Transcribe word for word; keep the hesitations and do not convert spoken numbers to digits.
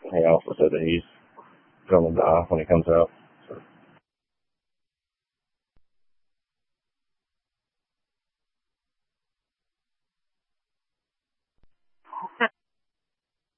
he also said that he's going to die when he comes out.